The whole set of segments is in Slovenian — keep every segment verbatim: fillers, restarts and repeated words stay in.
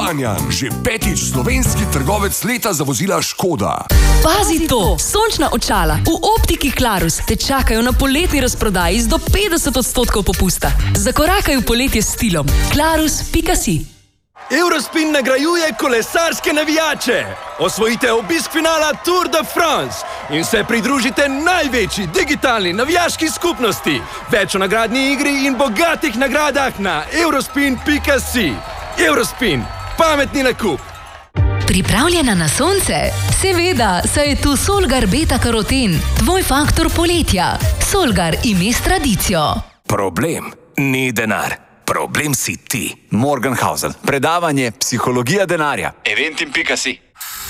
Kranjan, že petič slovenski trgovec leta za vozila Škoda. Pazi to, sončna očala v optiki Clarus te čakajo na poletni razprodaji z do petdeset odstotkov popusta. Zakorakaj v poletje s stilom. Clarus pika si. Eurospin nagrajuje kolesarske navijače. Osvojite obisk finala Tour de France in se pridružite največji digitalni navijaški skupnosti. Več o nagradni igri in bogatih nagradah na eurospin pika si. Eurospin, pametni nakup. Pripravljena na sonce? Seveda, saj je tu Solgar Beta Karoten, tvoj faktor poletja. Solgar ime s tradicijo. Problem ni denar. Problem si ti. Morgenhausen. Predavanje Psihologija denarja. Eventim pika si.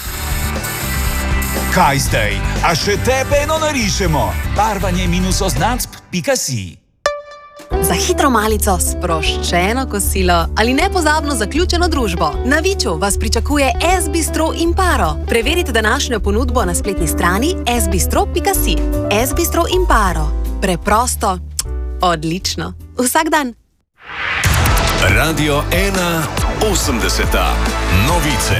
Kaj zdaj? A še tebe eno narišemo? Barvanje minus oznacb pika si. Za hitro malico, sproščeno kosilo ali nepozabno zaključeno družbo. Na Viču vas pričakuje S Bistro Imparo. Preverite današnjo ponudbo na spletni strani s bistro pika si. S Bistro Imparo. Preprosto, odlično. Vsak dan. Radio ena osemdeseta. Novice.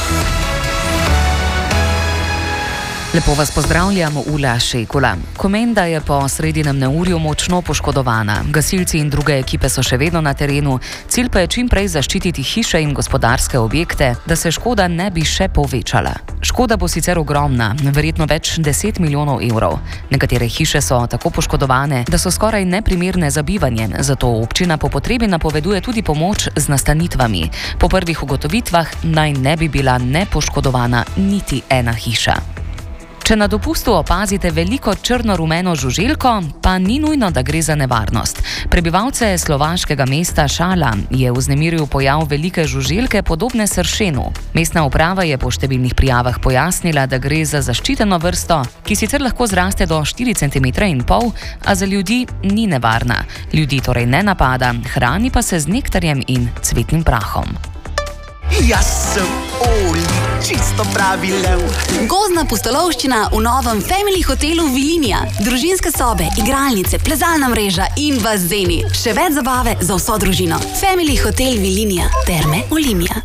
Lepo vas pozdravljam, Ula Šekula. Komenda je po sredinem neurju močno poškodovana. Gasilci in druge ekipe so še vedno na terenu. Cilj pa je čim prej zaščititi hiše in gospodarske objekte, da se škoda ne bi še povečala. Škoda bo sicer ogromna, verjetno več deset milijonov evrov. Nekatere hiše so tako poškodovane, da so skoraj neprimerne za bivanje, zato občina po potrebi napoveduje tudi pomoč z nastanitvami. Po prvih ugotovitvah naj ne bi bila nepoškodovana niti ena hiša. Če na dopustu opazite veliko črno-rumeno žuželko, pa ni nujno, da gre za nevarnost. Prebivalce slovaškega mesta Šala je vznemiril pojav velike žuželke podobne sršenu. Mestna uprava je po številnih prijavah pojasnila, da gre za zaščiteno vrsto, ki sicer lahko zraste do štiri centimetre in pol, a za ljudi ni nevarna. Ljudi torej ne napada, hrani pa se z nektarjem in cvetnim prahom. Jaz sem Oli, čisto pravi lev. Gozdna pustolovščina v novem Family hotelu Vilinija. Družinske sobe, igralnice, plezalna mreža in bazeni. Še več zabave za vso družino. Family hotel Vilinija. Terme Olimia.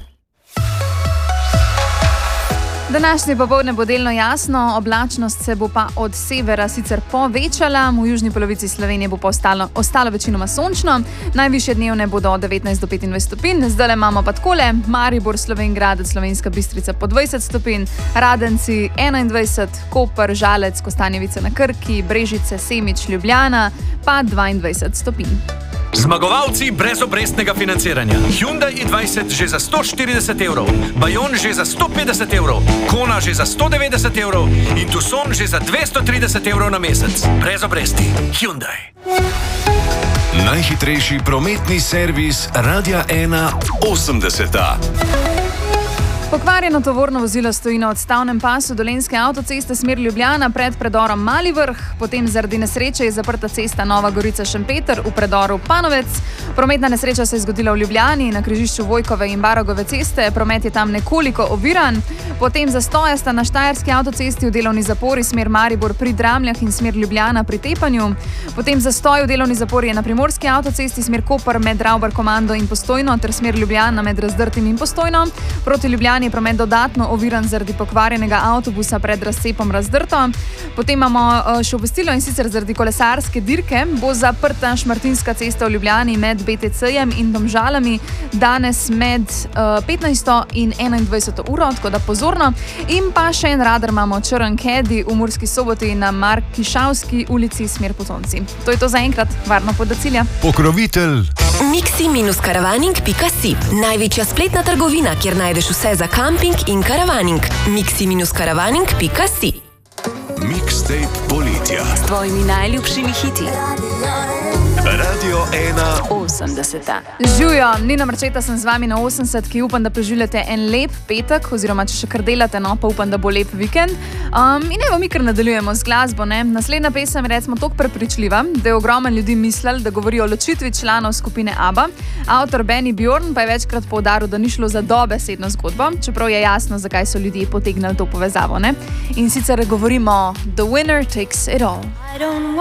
Današnje popoldne bo delno jasno, oblačnost se bo pa od severa sicer povečala, v južni polovici Slovenije bo pa ostalo, ostalo večinoma sončno, najvišje dnevne bodo od devetnajst do petindvajset stopinj, zdajle imamo pa takole, Maribor, Slovenj Gradec, Slovenska Bistrica po dvajset stopinj, Radenci enaindvajset, Koper, Žalec, Kostanjevica na Krki, Brežice, Semič, Ljubljana pa dvaindvajset stopinj. Zmagovalci brez obrestnega financiranja. Hyundai i dvajset že za sto štirideset evrov, Bayon že za sto petdeset evrov, Kona že za sto devetdeset evrov in Tucson že za dvesto trideset evrov na mesec. Brez obresti. Hyundai. Najhitrejši prometni servis Radia ena osemdeseta. Pokvarjeno tovorno vozilo stoji na odstavnem pasu Dolenjske avtoceste smer Ljubljana pred predorom Mali Vrh, potem zaradi nesreče je zaprta cesta Nova Gorica-Šempeter v predoru Panovec. Prometna nesreča se je zgodila v Ljubljani na križišču Vojkove in Baragove ceste, promet je tam nekoliko oviran. Potem zastoja sta na Štajerski avtocesti v delovni zapori smer Maribor pri Dramljah in smer Ljubljana pri Tepanju. Potem zastoj v delovni zapori je na Primorski avtocesti smer Koper med Ravbar Komando in Postojno ter smer Ljubljana med Razdrtim in Postojno. Proti Ljubljani je promet dodatno oviran zaradi pokvarjenega avtobusa pred razcepom Razdrto. Potem imamo še obvestilo in sicer zaradi kolesarske dirke bo zaprta Šmartinska cesta v Ljubljani med B T C-jem in Domžalami danes med uh, petnajsto in enaindvajseto uro, tako da pozorno. In pa še en radar imamo črn Caddy v Murski Soboti na Markišavski ulici smer Potonci. To je to za enkrat, varno pot do cilja. Pokrovitelj miksi karavaning pika si. Največja spletna trgovina, kjer najdeš vse za kamping in karavaning. miksi karavaning pika si. Mixtape poletja S tvojimi najljubšimi hiti. Radio ena osemdeseta. Živjo, Nina Marčeta sem z vami na osemdesetki, upam, da preživljate en lep petek, oziroma če še kar delate, no, pa upam, da bo lep vikend. Um, in evo, mi kar nadaljujemo z glasbo, ne. Naslednja pesem je recimo toliko prepričljiva, da je ogromno ljudi mislili, da govori o ločitvi članov skupine ABBA. Avtor Benny Bjorn pa je večkrat poudaril, da ni šlo za dobesedno zgodbo, čeprav je jasno, zakaj so ljudje potegnili to povezavo, ne. In sicer govorimo The winner takes it all.